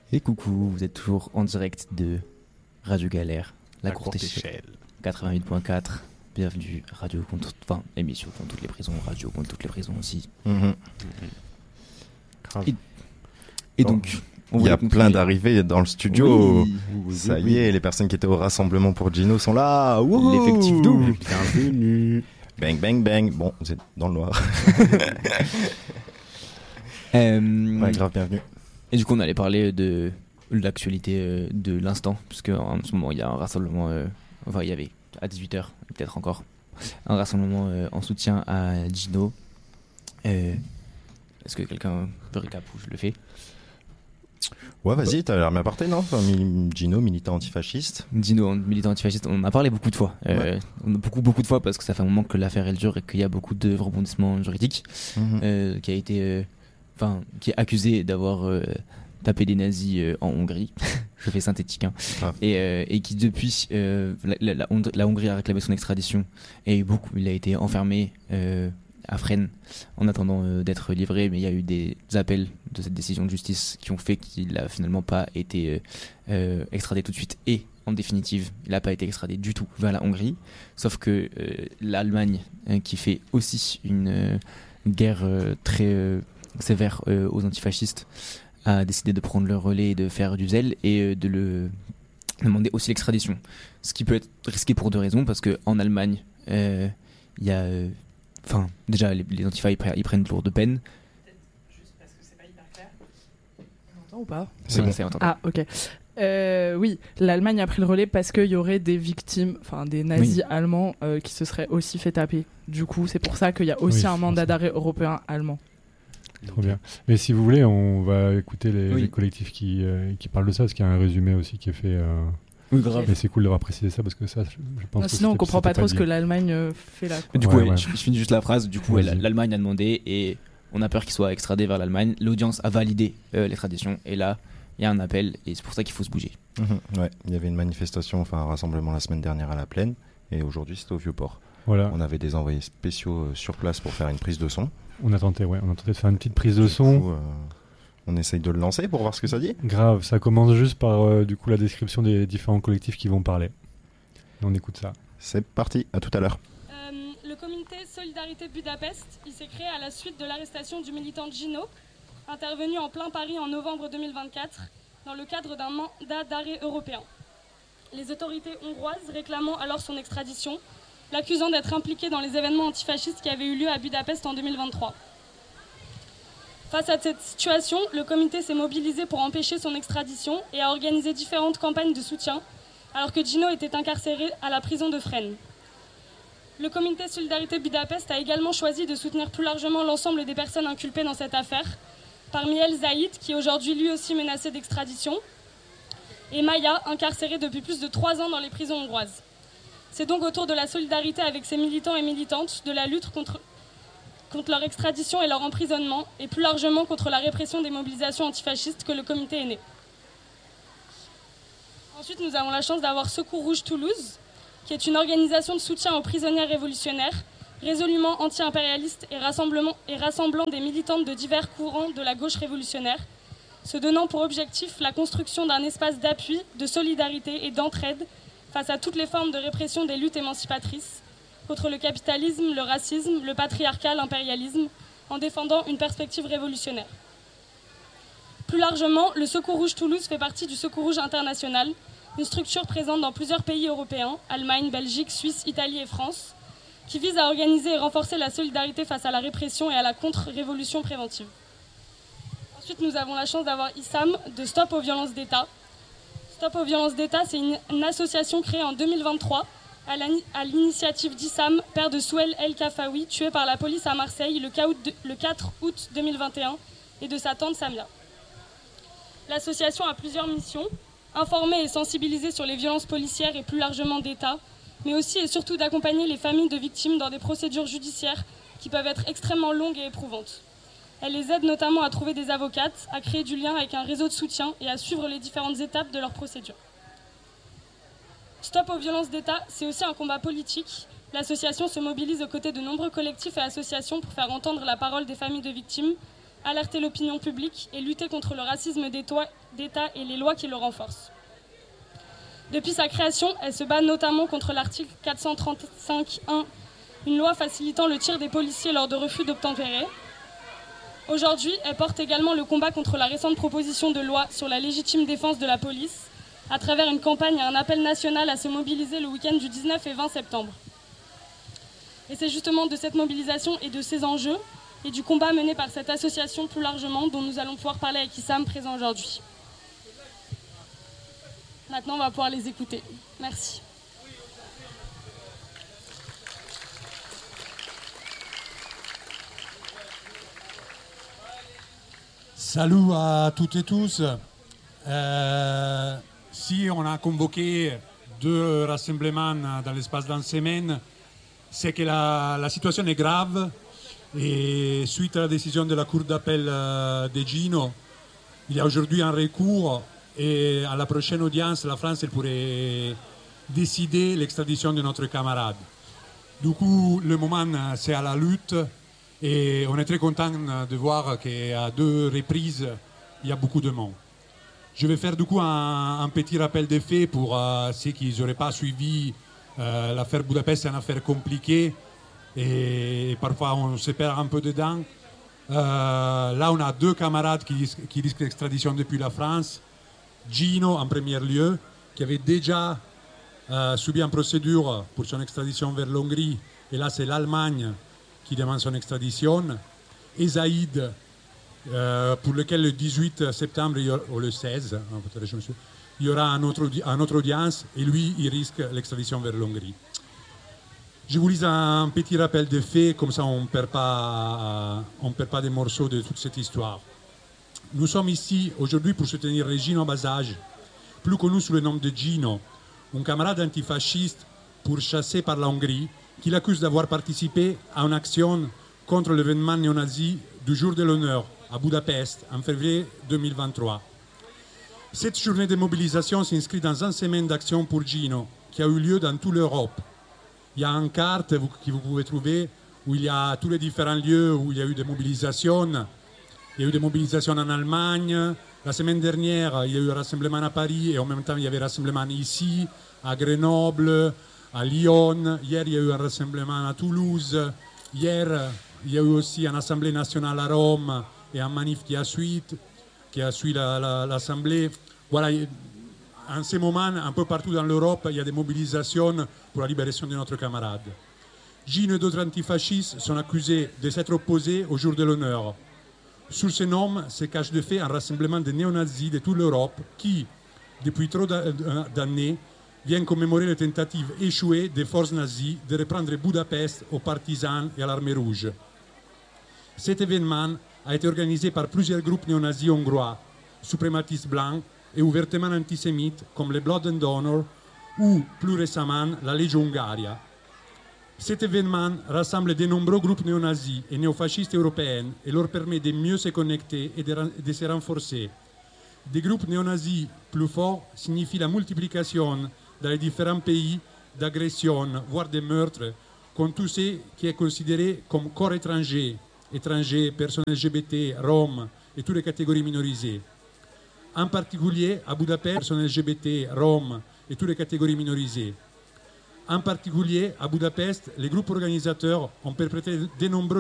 Et coucou, vous êtes toujours en direct de Radio Galère, la courte échelle, 88.4. Bienvenue, radio contre, enfin, émission contre toutes les prisons, radio contre toutes les prisons aussi. Et donc, il y a plein d'arrivées dans le studio. Oui. Ça y est, les personnes qui étaient au rassemblement pour Gino sont là. Wouhou. L'effectif double. Bienvenue. Bang, bang, bang. Bon, vous êtes dans le noir. Ouais, grave, bienvenue. Et du coup, on allait parler de l'actualité de l'instant, parce qu'en ce moment, il y a un rassemblement, enfin, il y avait à 18h, peut-être encore, un rassemblement en soutien à Gino. Est-ce que quelqu'un veut récap ou je le fais? Ouais, vas-y, t'as l'air bien porté, non? Enfin, Gino, militant antifasciste. Gino, militant antifasciste, on en a parlé beaucoup de fois. On a beaucoup de fois parce que ça fait un moment que l'affaire elle dure et qu'il y a beaucoup de rebondissements juridiques. Qui a été, qui est accusé d'avoir tapé des nazis en Hongrie. Je fais synthétique, hein. Et qui depuis, la Hongrie a réclamé son extradition et il a été enfermé à Fresnes en attendant d'être livré, mais il y a eu des appels de cette décision de justice qui ont fait qu'il n'a finalement pas été extradé tout de suite et en définitive il n'a pas été extradé du tout vers la Hongrie, sauf que l'Allemagne qui fait aussi une guerre très sévère aux antifascistes a décidé de prendre le relais et de faire du zèle et de le demander aussi l'extradition, ce qui peut être risqué pour deux raisons, parce qu'en Allemagne il y a déjà, les antifas ils prennent de lourdes peines. Peut-être juste parce que c'est pas hyper clair. On entend ou pas? C'est bon. Ah, ok. Oui, l'Allemagne a pris le relais parce qu'il y aurait des victimes, des nazis allemands qui se seraient aussi fait taper. Du coup, c'est pour ça qu'il y a aussi un mandat d'arrêt européen allemand. Trop bien. Mais si vous voulez, on va écouter les collectifs qui parlent de ça, parce qu'il y a un résumé aussi qui est fait. Oui, grave. Mais c'est cool d'avoir précisé ça parce que ça, je pense. Non, sinon, on comprend pas trop ce que l'Allemagne fait là. Du coup, je finis juste la phrase. Du coup, l'Allemagne a demandé et on a peur qu'il soit extradé vers l'Allemagne. L'audience a validé l'extradition et là, il y a un appel et c'est pour ça qu'il faut se bouger. Ouais, il y avait une manifestation, un rassemblement la semaine dernière à La Plaine et aujourd'hui c'était au Vieux-Port. Voilà. On avait des envoyés spéciaux sur place pour faire une prise de son. On a tenté de faire une petite prise de son. Coup, on essaye de le lancer pour voir ce que ça dit. Grave, ça commence juste par la description des différents collectifs qui vont parler. Et on écoute ça. C'est parti, à tout à l'heure. Le comité Solidarité Budapest, il s'est créé à la suite de l'arrestation du militant Gino, intervenu en plein Paris en novembre 2024, dans le cadre d'un mandat d'arrêt européen. Les autorités hongroises réclamant alors son extradition, l'accusant d'être impliqué dans les événements antifascistes qui avaient eu lieu à Budapest en 2023. Face à cette situation, le comité s'est mobilisé pour empêcher son extradition et a organisé différentes campagnes de soutien, alors que Gino était incarcéré à la prison de Fresnes. Le comité Solidarité Budapest a également choisi de soutenir plus largement l'ensemble des personnes inculpées dans cette affaire, parmi elles Zaïd, qui est aujourd'hui lui aussi menacé d'extradition, et Maya, incarcérée depuis plus de 3 ans dans les prisons hongroises. C'est donc autour de la solidarité avec ces militants et militantes, de la lutte contre leur extradition et leur emprisonnement, et plus largement contre la répression des mobilisations antifascistes que le comité est né. Ensuite, nous avons la chance d'avoir Secours Rouge Toulouse, qui est une organisation de soutien aux prisonniers révolutionnaires, résolument anti-impérialiste et rassemblant des militantes de divers courants de la gauche révolutionnaire, se donnant pour objectif la construction d'un espace d'appui, de solidarité et d'entraide face à toutes les formes de répression des luttes émancipatrices, contre le capitalisme, le racisme, le patriarcat, l'impérialisme, en défendant une perspective révolutionnaire. Plus largement, le Secours Rouge Toulouse fait partie du Secours Rouge International, une structure présente dans plusieurs pays européens, Allemagne, Belgique, Suisse, Italie et France, qui vise à organiser et renforcer la solidarité face à la répression et à la contre-révolution préventive. Ensuite, nous avons la chance d'avoir Issam de Stop aux violences d'État. Stop aux violences d'État, c'est une association créée en 2023 à l'initiative d'Issam, père de Souel El Kafaoui, tué par la police à Marseille le 4 août 2021, et de sa tante Samia. L'association a plusieurs missions: informer et sensibiliser sur les violences policières et plus largement d'État, mais aussi et surtout d'accompagner les familles de victimes dans des procédures judiciaires qui peuvent être extrêmement longues et éprouvantes. Elle les aide notamment à trouver des avocates, à créer du lien avec un réseau de soutien et à suivre les différentes étapes de leur procédure. Stop aux violences d'État, c'est aussi un combat politique. L'association se mobilise aux côtés de nombreux collectifs et associations pour faire entendre la parole des familles de victimes, alerter l'opinion publique et lutter contre le racisme d'État et les lois qui le renforcent. Depuis sa création, elle se bat notamment contre l'article 435.1, une loi facilitant le tir des policiers lors de refus d'obtempérer. Aujourd'hui, elle porte également le combat contre la récente proposition de loi sur la légitime défense de la police, à travers une campagne et un appel national à se mobiliser le week-end du 19 et 20 septembre. Et c'est justement de cette mobilisation et de ces enjeux et du combat mené par cette association plus largement dont nous allons pouvoir parler avec Issam, présent aujourd'hui. Maintenant, on va pouvoir les écouter. Merci. Salut à toutes et tous. Si on a convoqué 2 rassemblements dans l'espace d'une semaine, c'est que la situation est grave et suite à la décision de la Cour d'appel de Gino, il y a aujourd'hui un recours et à la prochaine audience, la France elle pourrait décider l'extradition de notre camarade. Du coup, le moment c'est à la lutte et on est très content de voir qu'à 2 reprises, il y a beaucoup de monde. Je vais faire du coup un petit rappel des faits pour ceux qui n'auraient pas suivi l'affaire Budapest, c'est une affaire compliquée et parfois on se perd un peu dedans. Là, on a 2 camarades qui risquent l'extradition depuis la France. Gino, en premier lieu, qui avait déjà subi une procédure pour son extradition vers l'Hongrie, et là, c'est l'Allemagne qui demande son extradition. Et Zaïd, pour lequel le 18 septembre, ou le 16, il y aura un autre audience, et lui, il risque l'extradition vers l'Hongrie. Je vous lis un petit rappel des faits, comme ça on ne perd pas des morceaux de toute cette histoire. Nous sommes ici aujourd'hui pour soutenir Gino Basaj, plus connu sous le nom de Gino, un camarade antifasciste pourchassé par la Hongrie, qui l'accuse d'avoir participé à une action contre l'événement néo-nazi du Jour de l'honneur à Budapest en février 2023. Cette journée de mobilisation s'inscrit dans une semaine d'action pour Gino, qui a eu lieu dans toute l'Europe. Il y a une carte que vous pouvez trouver où il y a tous les différents lieux où il y a eu des mobilisations. Il y a eu des mobilisations en Allemagne. La semaine dernière, il y a eu un rassemblement à Paris et en même temps, il y avait un rassemblement ici, à Grenoble, à Lyon. Hier, il y a eu un rassemblement à Toulouse. Hier, il y a eu aussi une assemblée nationale à Rome et un manif qui a suivi l'assemblée. Voilà, en ce moment, un peu partout dans l'Europe, il y a des mobilisations pour la libération de notre camarade. Gino et d'autres antifascistes sont accusés de s'être opposés au jour de l'honneur. Sous ce nom se cache de fait un rassemblement de néo-nazis de toute l'Europe qui, depuis trop d'années, vient commémorer les tentatives échouées des forces nazies de reprendre Budapest aux partisans et à l'armée rouge. Cet événement a été organisé par plusieurs groupes néo-nazis hongrois, suprématistes blancs et ouvertement antisémites comme les Blood and Honor ou, plus récemment, la Legio Hungaria. Cet événement rassemble de nombreux groupes néo-nazis et néofascistes européens et leur permet de mieux se connecter et de se renforcer. Des groupes néo-nazis plus forts signifient la multiplication dans les différents pays d'agressions, voire de meurtres, contre tout ce qui est considéré comme corps étrangers, personnes LGBT, Roms et toutes les catégories minorisées. En particulier, à Budapest, personnes LGBT, Roms et toutes les catégories minorisées. En particulier, à Budapest, les groupes organisateurs ont perpétré de nombreux